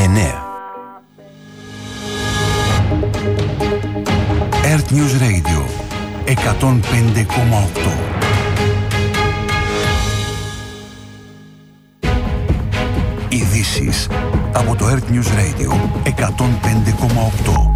Earth News Radio 105,8. Ειδήσεις από το Earth News Radio 105,8.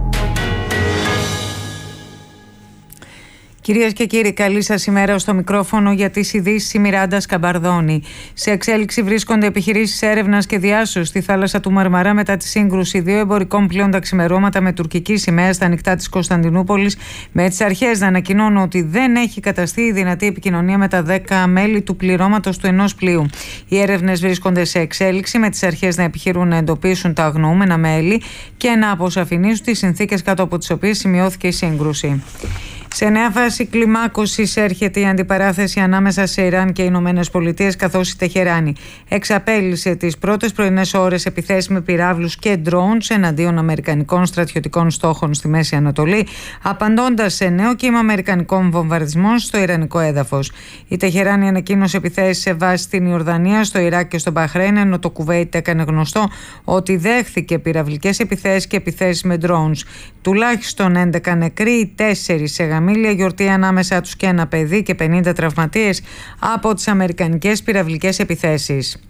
Κυρίες και κύριοι, καλή σας ημέρα. Στο μικρόφωνο για τις ειδήσεις η Μιράντα Σκαμπαρδόνη. Σε εξέλιξη βρίσκονται επιχειρήσεις έρευνας και διάσωσης στη θάλασσα του Μαρμαρά μετά τη σύγκρουση δύο εμπορικών πλοίων τα ξημερώματα με τουρκική σημαία στα ανοιχτά της Κωνσταντινούπολης, με τις αρχές να ανακοινώνουν ότι δεν έχει καταστεί η δυνατή επικοινωνία με τα 10 μέλη του πληρώματος του ενός πλοίου. Οι έρευνες βρίσκονται σε εξέλιξη, με τις αρχές να επιχειρούν να εντοπίσουν τα αγνοούμενα μέλη και να αποσαφηνίσουν τις συνθήκες κάτω από τις οποίες σημειώθηκε η σύγκρουση. Σε νέα φάση κλιμάκωσης έρχεται η αντιπαράθεση ανάμεσα σε Ιράν και Ηνωμένες Πολιτείες, καθώς η Τεχεράνη εξαπέλυσε τις πρώτες πρωινές ώρες επιθέσεις με πυράβλους και drones εναντίον αμερικανικών στρατιωτικών στόχων στη Μέση Ανατολή, απαντώντας σε νέο κύμα αμερικανικών βομβαρδισμών στο ιρανικό έδαφος. Η Τεχεράνη ανακοίνωσε επιθέσεις σε βάση στην Ιορδανία, στο Ιράκ και στο Μπαχρέιν, ενώ το Κουβέιτ έκανε γνωστό ότι δέχθηκε πυραυλικές επιθέσεις και επιθέσεις με drones. Τουλάχιστον 11 νεκροί, 4 σε γαμήλια γιορτή ανάμεσά τους και ένα παιδί και 50 τραυματίες από τις αμερικανικές πυραυλικές επιθέσεις.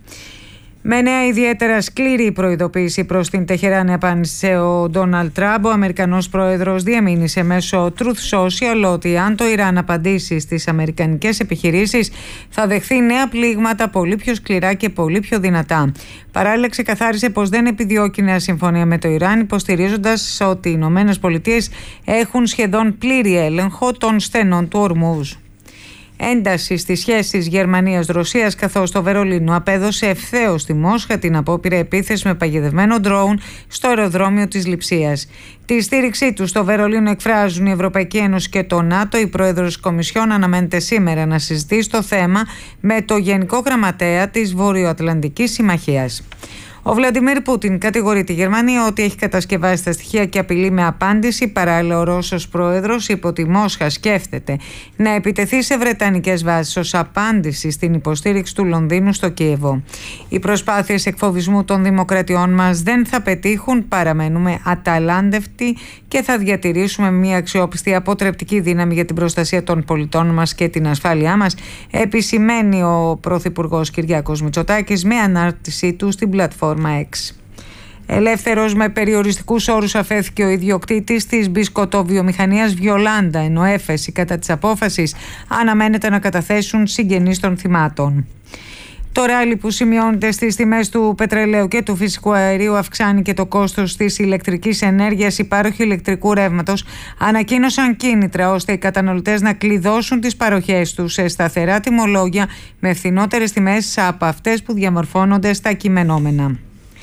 Με νέα ιδιαίτερα σκληρή προειδοποίηση προς την Τεχεράνη απάντησε ο Ντόναλντ Τραμπ. Ο Αμερικανός πρόεδρος διαμήνυσε μέσω Truth Social ότι αν το Ιράν απαντήσει στις αμερικανικές επιχειρήσεις θα δεχθεί νέα πλήγματα πολύ πιο σκληρά και πολύ πιο δυνατά. Παράλληλα ξεκαθάρισε πως δεν επιδιώκει νέα συμφωνία με το Ιράν, υποστηρίζοντας ότι οι Ηνωμένες Πολιτείες έχουν σχεδόν πλήρη έλεγχο των στενών του Ορμούζ. Ένταση στις σχέσεις Γερμανίας-Ρωσίας, καθώς το Βερολίνο απέδωσε ευθέως στη Μόσχα την απόπειρα επίθεση με παγιδευμένο ντρόουν στο αεροδρόμιο της Λειψίας. Τη στήριξή του στο Βερολίνο εκφράζουν η Ευρωπαϊκή Ένωση και το ΝΑΤΟ. Η πρόεδρος της Κομισιόν αναμένεται σήμερα να συζητήσει το θέμα με το Γενικό Γραμματέα της Βορειοατλαντικής Συμμαχίας. Ο Βλαντιμίρ Πούτιν κατηγορεί τη Γερμανία ότι έχει κατασκευάσει τα στοιχεία και απειλεί με απάντηση. Παράλληλα, ο Ρώσος πρόεδρος είπε ότι η Μόσχα σκέφτεται να επιτεθεί σε βρετανικές βάσεις ως απάντηση στην υποστήριξη του Λονδίνου στο Κίεβο. Οι προσπάθειες εκφοβισμού των δημοκρατιών μας δεν θα πετύχουν. Παραμένουμε αταλάντευτοι και θα διατηρήσουμε μια αξιόπιστη αποτρεπτική δύναμη για την προστασία των πολιτών μας και την ασφάλειά μας, επισημαίνει ο Πρωθυπουργός Κυριάκος Μητσοτάκης με ανάρτησή του στην πλατφόρμα X. Ελεύθερος με περιοριστικούς όρους αφέθηκε ο ιδιοκτήτης της μπισκοτοβιομηχανίας Βιολάντα, ενώ έφεση κατά της απόφασης αναμένεται να καταθέσουν συγγενείς των θυμάτων. Το ράλι που σημειώνεται στις τιμές του πετρελαίου και του φυσικού αερίου αυξάνει και το κόστος της ηλεκτρικής ενέργειας. Οι πάροχοι ηλεκτρικού ρεύματος ανακοίνωσαν κίνητρα ώστε οι καταναλωτές να κλειδώσουν τις παροχές τους σε σταθερά τιμολόγια με φθηνότερες τιμές από αυτές που διαμορφώνονται στα κειμενόμενα.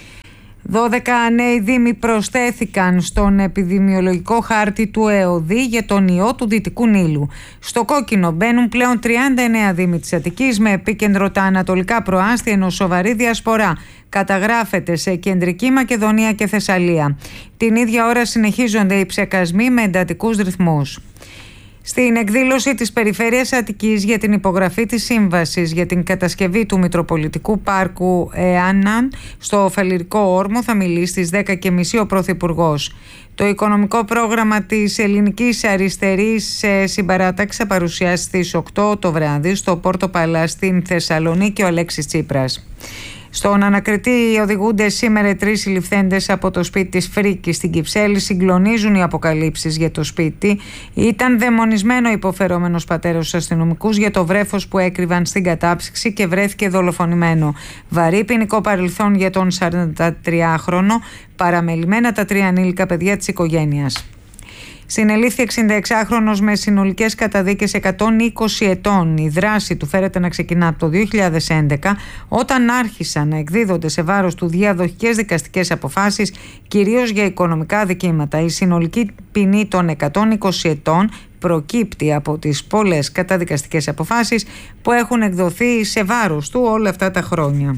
12 νέοι δήμοι προσθέθηκαν στον επιδημιολογικό χάρτη του ΕΟΔΗ για τον ιό του Δυτικού Νείλου. Στο κόκκινο μπαίνουν πλέον 39 δήμοι της Αττικής με επίκεντρο τα ανατολικά προάστια, ενώ σοβαρή διασπορά καταγράφεται σε Κεντρική Μακεδονία και Θεσσαλία. Την ίδια ώρα συνεχίζονται οι ψεκασμοί με εντατικούς ρυθμούς. Στην εκδήλωση της Περιφέρειας Αττικής για την υπογραφή της σύμβασης για την κατασκευή του Μητροπολιτικού Πάρκου Εάνναν στο Φαλιρικό Όρμο θα μιλήσει στις 10:30 ο Πρωθυπουργός. Το οικονομικό πρόγραμμα της Ελληνικής Αριστερής Συμπαράταξης θα παρουσιάσει στις 8 το βράδυ στο Πόρτο Παλά στην Θεσσαλονίκη ο Αλέξης Τσίπρας. Στον ανακριτή οδηγούνται σήμερα 3 συλληφθέντες από το σπίτι της Φρίκης στην Κυψέλη. Συγκλονίζουν οι αποκαλύψεις για το σπίτι. Ήταν δαιμονισμένο υποφερόμενος πατέρας στους αστυνομικούς για το βρέφος που έκρυβαν στην κατάψυξη και βρέθηκε δολοφονημένο. Βαρύ ποινικό παρελθόν για τον 43χρονο, παραμελημένα τα 3 ανήλικα παιδιά της οικογένειας. Συνελήφθη 66χρονος με συνολικές καταδίκες 120 ετών. Η δράση του φέρεται να ξεκινά από το 2011, όταν άρχισαν να εκδίδονται σε βάρος του διαδοχικές δικαστικές αποφάσεις, κυρίως για οικονομικά αδικήματα. Η συνολική ποινή των 120 ετών προκύπτει από τις πολλές καταδικαστικές αποφάσεις που έχουν εκδοθεί σε βάρος του όλα αυτά τα χρόνια.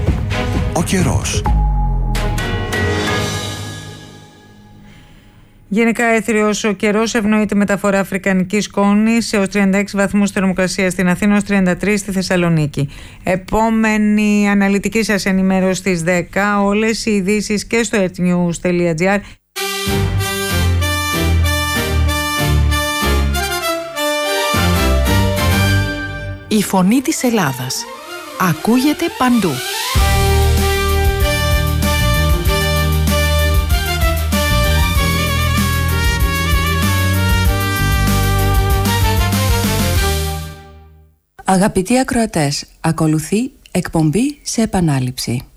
Ο καιρός. Γενικά έθριος ο καιρός, ευνοείται μεταφορά αφρικανικής σκόνης έως 36 βαθμούς θερμοκρασία στην Αθήνα, ως 33 στη Θεσσαλονίκη. Επόμενη αναλυτική σας ενημέρωση στις 10. Όλες οι ειδήσεις και στο earthnews.gr. Η φωνή της Ελλάδας ακούγεται παντού. Αγαπητοί ακροατές, ακολουθεί εκπομπή σε επανάληψη.